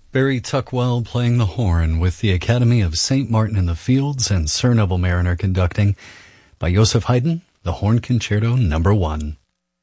Barry Tuckwell playing the horn with the Academy of St. Martin in the Fields and Sir Neville Mariner conducting by Joseph Haydn, the Horn Concerto No. 1.